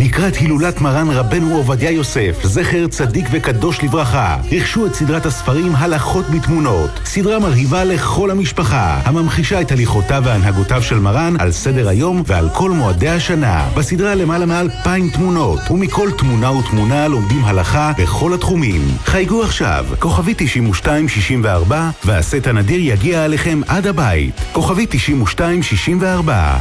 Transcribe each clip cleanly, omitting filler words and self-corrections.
לקראת הילולת מרן רבנו עובדיה יוסף, זכר צדיק וקדוש לברכה, רכשו את סדרת הספרים הלכות בתמונות, סדרה מרהיבה לכל המשפחה, הממחישה את הליכותיו והנהגותיו של מרן על סדר היום ועל כל מועדי השנה. בסדרה למעלה מ2,000 תמונות, ומכל תמונה ותמונה לומדים הלכה בכל התחומים. חייגו עכשיו, כוכבי 9264, והסט הנדיר יגיע עליכם עד הבית. כוכבי 9264.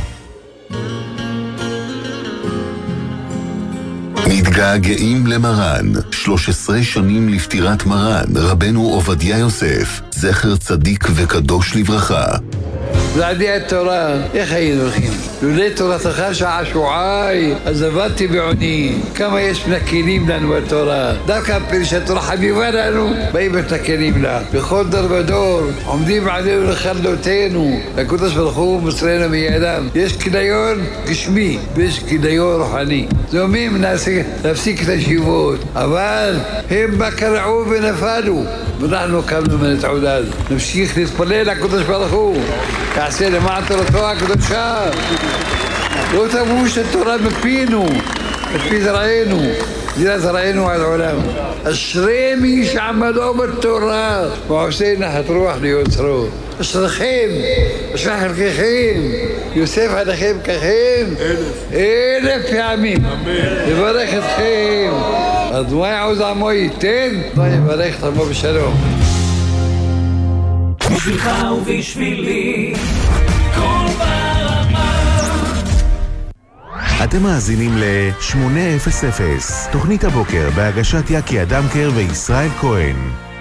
מתגעגעים למרן, 13 שנים לפטירת מרן רבנו עובדיה יוסף, זכר צדיק וקדוש לברכה. בעדי התורה, איך היינו הולכים? לולי תורתך שעשועי, אז עבדתי בעוני. כמה יש מנכלים לנו בתורה. דווקא פרשת התורה חביבה לנו, באים מתנכלים לה. בכל דור ודור, עומדים עלינו לחלותנו. הקדוש ברוך הוא מוסרנו מידם. יש כדיון גשמי, ויש כדיון רוחני. זה אומרים להפסיק את הישיבות, אבל הם בקרעו ונפלו. ואנחנו קמנו מן התעודה. נמשיך להתפלל לקדוש ברוך הוא. תעשה למען תורתו הקדושה. לא תבואו שהתורה מפינו, מפי זרענו, זירת זרענו עד עולם. אשרי מי שעמדו בתורה ועושה נחת רוח ליוצרו. אשריכם, אשרי חלקכם, יוסף עליכם ככם 1,000 פעמים. לברך אתכם, אדוני עוז עמו ייתן, ויברך את עמו בשלום. בשבילך ובשבילי כל ברמה. אתם מאזינים ל-800, תוכנית הבוקר בהגשת יקי אדמקר וישראל כהן.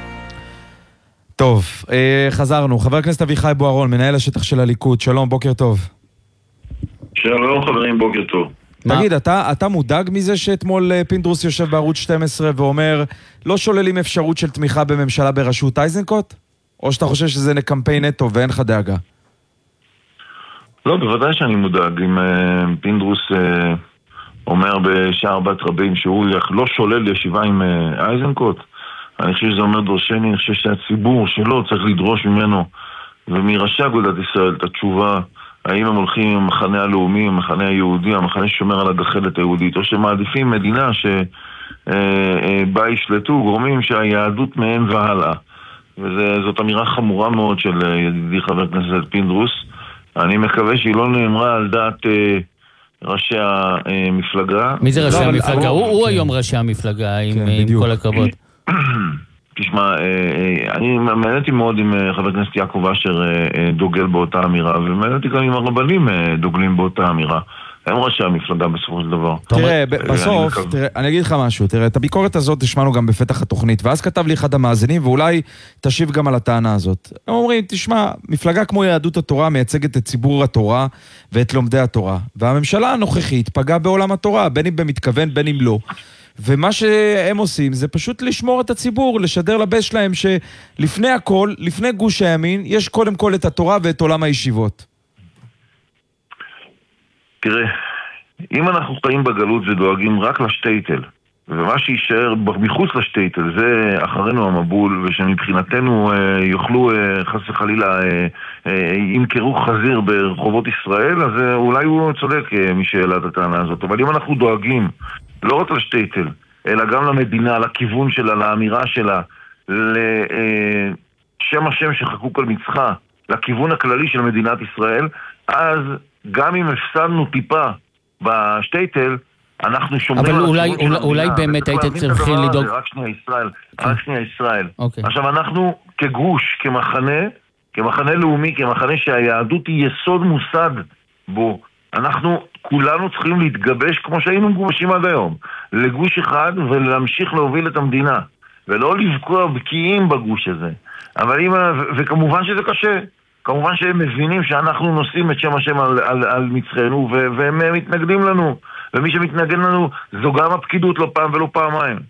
טוב, חזרנו. חבר הכנסת אביחי בוארון, מנהל השטח של הליכוד, שלום, בוקר טוב. שלום חברים, בוקר טוב. תגיד, אתה מודאג מזה שאתמול פינדרוס יושב בערוץ 12 ואומר לא שוללים אפשרות של תמיכה בממשלה בראשות אייזנקוט? או שאתה חושב שזה קמפיין נטו ואין לך דאגה? לא, בוודאי שאני מודאג. אם פינדרוס אומר בשער בת רבים שהוא לא שולל ישיבה עם אייזנקוט, אני חושב שזה אומר דרשני. אני חושב שהציבור שלו צריך לדרוש ממנו ומראשי אגודת ישראל את התשובה, האם הם הולכים עם המחנה הלאומי, המחנה היהודי, המחנה ששומר על הגחלת היהודית, או שמעדיפים מדינה שבה ישלטו גורמים שהיהדות מהם והלאה. וזאת אמירה חמורה מאוד של ידידי חבר הכנסת פינדרוס. אני מקווה שהיא לא נאמרה על דעת ראשי המפלגה. מי זה ראשי המפלגה? הוא היום ראשי המפלגה, עם כל הכבוד. תשמע, אני מעניינתי מאוד עם חבר הכנסת יעקב אשר דוגל באותה אמירה, ומעניינתי גם עם הרבנים דוגלים באותה אמירה. הם ראשי המפלגה בסופו של דבר. תראה, בסוף, אני אגיד לך משהו, תראה, את הביקורת הזאת תשמענו גם בפתח התוכנית, ואז כתב לי אחד המאזינים, ואולי תשיב גם על הטענה הזאת. הם אומרים, תשמע, מפלגה כמו יהדות התורה מייצגת את ציבור התורה ואת לומדי התורה, והממשלה הנוכחית פגעה בעולם התורה, בין אם במתכוון, בין אם לא. ומה שהם עושים זה פשוט לשמור את הציבור, לשדר לבס שלהם שלפני הכל, לפני גוש הימין, יש קודם כל את התורה ואת עולם הישיבות. תראה, אם אנחנו חיים בגלות ודואגים רק לשטייטל, ומה שישאר מחוץ לשטייטל זה אחרינו המבול, ושמבחינתנו יוכלו חס וחלילה ימכרו חזיר ברחובות ישראל, אז אולי הוא צודק מי שאלה את הטענה הזאת. אבל אם אנחנו דואגים לא רק לשטייטל, אלא גם למדינה, לכיוון שלה, לאמירה שלה, לשם השם שחקוק על מצחה, לכיוון הכללי של מדינת ישראל, אז גם אם הפסדנו טיפה בשטייטל, אנחנו שומרים... אבל אולי באמת הייתם צריכים לדאוג... רק שנייה ישראל. עכשיו אנחנו כגוש, כמחנה לאומי, כמחנה שהיהדות היא יסוד מוסד בו, אנחנו כולנו צריכים להתגבש כמו שהיינו מגובשים עד היום, לגוש אחד ולהמשיך להוביל את המדינה, ולא לבקוע בקיאים בגוש הזה. וכמובן שזה קשה. כמובן שהם מבינים שאנחנו נושאים את שם השם על מצחנו, והם מתנגדים לנו. ומי שמתנגד לנו זו גם הפקידות לא פעם ולא פעמיים.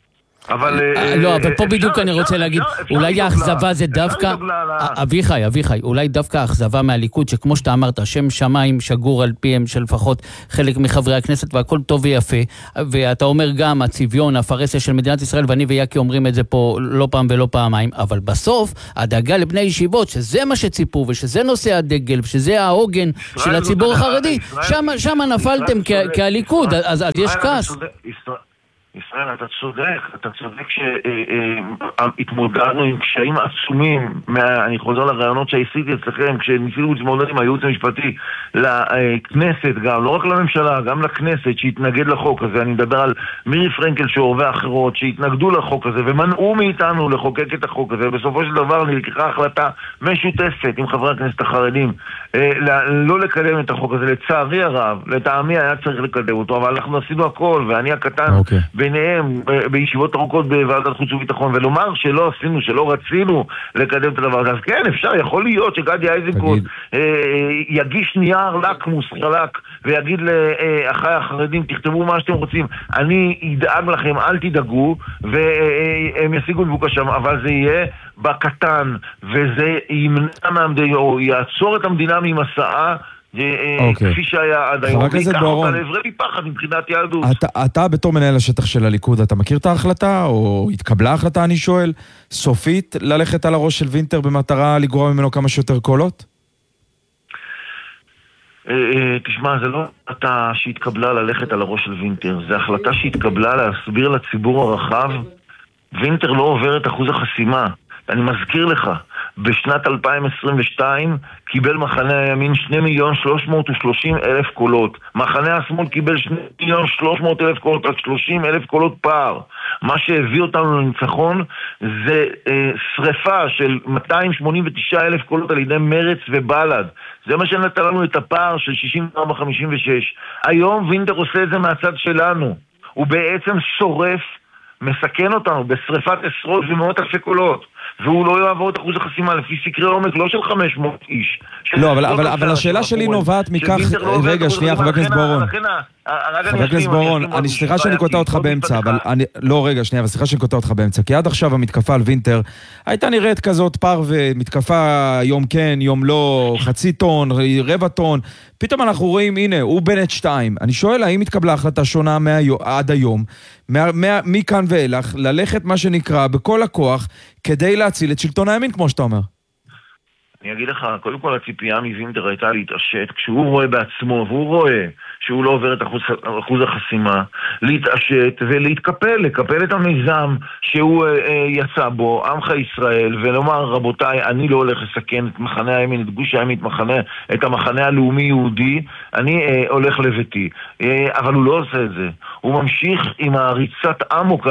לא, אבל פה בדיוק אני רוצה להגיד, אולי האכזבה זה דווקא, אביחי, אולי דווקא האכזבה מהליכוד, שכמו שאתה אמרת, שם שמיים שגור על פיהם של לפחות חלק מחברי הכנסת, והכל טוב ויפה, ואתה אומר גם הצביון, הפרסיה של מדינת ישראל, ואני ויקי אומרים את זה פה לא פעם ולא פעמיים, אבל בסוף, הדאגה לבני ישיבות, שזה מה שציפו, ושזה נושא הדגל, ושזה העוגן של הציבור החרדי, שם נפלתם כהליכוד, אז יש כעס. ישראל, אתה צודק שהתמודדנו עם קשיים עצומים, אני חוזר לרעיונות שהעשיתי אצלכם, כשניסינו להתמודד עם הייעוץ המשפטי לכנסת, גם לא רק לממשלה, גם לכנסת שהתנגד לחוק הזה. אני מדבר על מירי פרנקל שור ואחרות שהתנגדו לחוק הזה ומנעו מאיתנו לחוקק את החוק הזה, ובסופו של דבר נלקחה החלטה משותפת עם חברי הכנסת החרדים לא לקדם את החוק הזה. לצערי הרב, לטעמי היה צריך לקדם אותו, אבל אנחנו עשינו הכל, ואני הקטן ביניהם בישיבות ארוכות בוועדת חוץ וביטחון, ולומר שלא עשינו, שלא רצינו לקדם את הדבר הזה. אז כן, אפשר, יכול להיות שגדי איזנקוט יגיש נייר לקמוס חלק ויגיד לאחיי החרדים, תכתבו מה שאתם רוצים, אני אדאג לכם, אל תדאגו, והם ישיגו מבוקשם, אבל זה יהיה בקטן, וזה ימנע מהמדינה, או יעצור את המדינה ממסעה כפי שהיה עד היום, ויקח אותה לעברי פחד מבחינת יהדות. אתה בתור מנהל השטח של הליכוד, אתה מכיר את ההחלטה, או התקבלה החלטה, אני שואל, סופית ללכת על הראש של וינטר במטרה לגרוע ממנו כמה שיותר קולות? תשמע, זה לא החלטה שהתקבלה ללכת על הראש של וינטר, זה החלטה שהתקבלה להסביר לציבור הרחב, וינטר לא עובר את אחוז החסימה. אני מזכיר לך, בשנת 2022 קיבל מחנה הימין 2,330,000 קולות. מחנה השמאל קיבל 2,300,000 קולות, רק 30,000 קולות פער. מה שהביא אותנו לניצחון זה שריפה של 289,000 קולות על ידי מרץ ובל"ד. זה מה שנתן לנו את הפער של 64-56. היום וינטר עושה את זה מהצד שלנו. הוא בעצם שורף, מסכן אותנו בשריפת עשרות ומאות אלפי קולות. והוא לא יעבור את אחוז החסימה לפי סקרי עומק, לא של 500 איש. לא, אבל השאלה שלי נובעת מכך, רגע, שנייה, חבר הכנסת בורון. חבר הכנסת בורון, סליחה שאני קוטע אותך באמצע, אבל לא, רגע, שנייה, וסליחה שאני קוטע אותך באמצע, כי עד עכשיו המתקפה על וינטר הייתה נראית כזאת פר ומתקפה יום כן, יום לא, חצי טון, רבע טון, פתאום אנחנו רואים, הנה, הוא בנט 2. אני שואל, האם התקבלה החלטה שונה עד היום, מכאן ואילך, ללכת מה שנקרא בכל הכוח, כדי להציל את שלטון הימין, כמו שאתה אומר? אני אגיד לך, קודם כל הציפייה מווינטר הייתה להתעשת, כשהוא רואה בעצמו, והוא רואה שהוא לא עובר את אחוז החסימה, להתעשת ולהתקפל, לקפל את המיזם שהוא יצא בו, עמך ישראל, ולומר, רבותיי, אני לא הולך לסכן את מחנה הימין, את גוש הימין, את המחנה הלאומי יהודי, אני הולך לביתי. אבל הוא לא עושה את זה. הוא ממשיך עם הריצת אמוק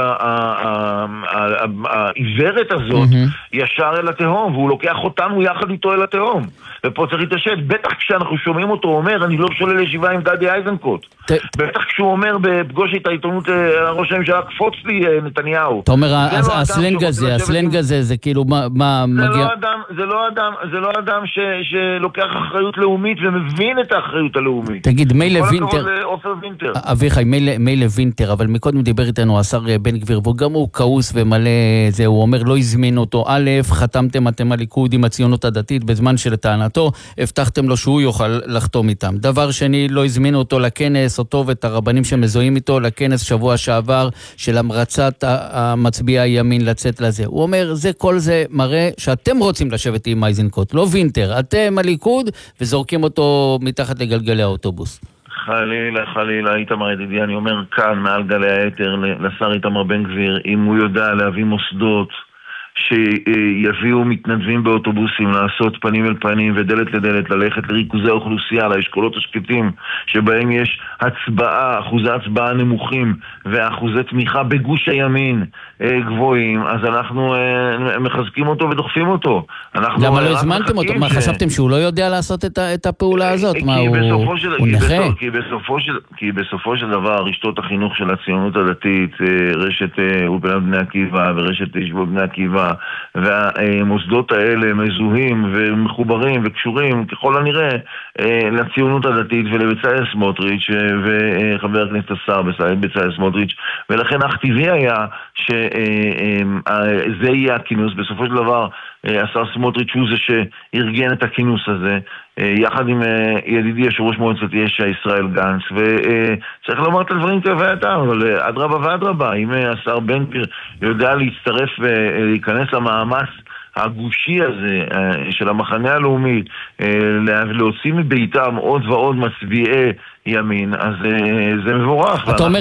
העיוורת הזאת ישר אל התהום, והוא לוקח אותנו יחד איתו אל התהום. ופה צריך להתעשת, בטח כשאנחנו שומעים אותו אומר, אני לא שולל ישיבה עם גדי איזנקוט. בטח כשהוא אומר בפגוש את העיתונות ראש הממשלה, קפוץ לי נתניהו. אתה אומר, הסלנג הזה, זה כאילו מה מגיע? זה לא אדם שלוקח אחריות לאומית ומבין את האחריות הלאומית. תגיד, מילא וינטר, אביחי, מילא וינטר, אבל מקודם דיבר איתנו השר בן גביר, וגם הוא כעוס ומלא זה, הוא אומר, לא הזמין אותו. א', חתמתם אתם הליכוד עם הציונות הדתית, בזמן שלטענתו הבטחתם לו שהוא יוכל לחתום איתם. דבר שני, לא הזמינו אותו לכנס, אותו ואת הרבנים שמזוהים איתו, לכנס שבוע שעבר של המרצת המצביע הימין לצאת לזה. הוא אומר, כל זה מראה שאתם רוצים לשבת עם איזנקוט, לא וינטר. אתם הליכוד וזורקים אותו מתחת לגלגלי האוטובוס. חלילה, איתמר ידידי, אני אומר כאן מעל גלי היתר לשר איתמר בן גביר, אם הוא יודע להביא מוסדות שיביאו מתנדבים באוטובוסים לעשות פנים אל פנים ודלת לדלת, ללכת לריכוזי האוכלוסייה, לאשכולות השקטים שבהם יש אחוזי הצבעה נמוכים ואחוזי תמיכה בגוש הימין גבוהים, אז אנחנו מחזקים אותו ודוחפים אותו. למה לא הזמנתם אותו? מה, חשבתם שהוא לא יודע לעשות את הפעולה הזאת? מה, הוא נכה? כי בסופו של דבר רשתות החינוך של הציונות הדתית, רשת אולפנת בני עקיבא ורשת ישיבות בני עקיבא והמוסדות האלה מזוהים ומחוברים וקשורים ככל הנראה לציונות הדתית ולבצלאל סמוטריץ' וחבר הכנסת השר בצלאל סמוטריץ', ולכן אך טבעי היה שזה יהיה הכינוס. בסופו של דבר השר סמוטריץ' הוא זה שארגן את הכינוס הזה יחד עם ידידי יושב ראש מועצת יש"ע ישראל גנץ, וצריך לומר את הדברים כהווייתם, אבל אדרבה ואדרבה, אם השר בן גביר יודע להצטרף ולהיכנס למאמץ הגושי הזה של המחנה הלאומי להוציא מביתם עוד ועוד מצביעי ימין, אז זה מבורך. אתה אומר